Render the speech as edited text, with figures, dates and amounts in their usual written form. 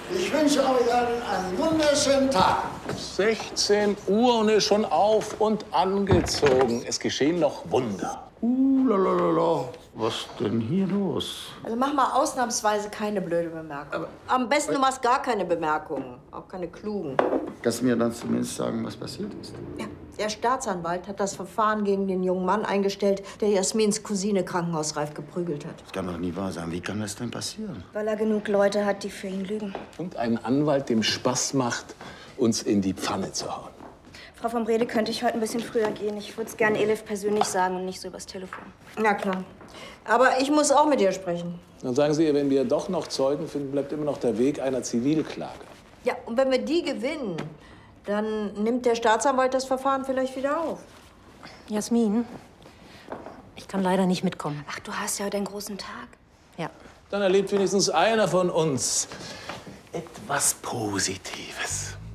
Ich wünsche euch allen einen wunderschönen Tag. 16 Uhr und ist schon auf und angezogen. Es geschehen noch Wunder. Lalalala. Was denn hier los? Also mach mal ausnahmsweise keine blöde Bemerkung. Am besten du machst gar keine Bemerkungen, auch keine klugen. Kannst du mir dann zumindest sagen, was passiert ist? Ja, der Staatsanwalt hat das Verfahren gegen den jungen Mann eingestellt, der Jasmins Cousine krankenhausreif geprügelt hat. Das kann doch nie wahr sein. Wie kann das denn passieren? Weil er genug Leute hat, die für ihn lügen. Und einen Anwalt, dem Spaß macht, uns in die Pfanne zu hauen. Frau vom Brede, könnte ich heute ein bisschen früher gehen? Ich würde es gerne Elif persönlich sagen und nicht so übers Telefon. Na klar. Aber ich muss auch mit dir sprechen. Dann sagen Sie ihr, wenn wir doch noch Zeugen finden, bleibt immer noch der Weg einer Zivilklage. Ja, und wenn wir die gewinnen, dann nimmt der Staatsanwalt das Verfahren vielleicht wieder auf. Jasmin, ich kann leider nicht mitkommen. Ach, du hast ja heute einen großen Tag. Ja. Dann erlebt wenigstens einer von uns etwas Positives.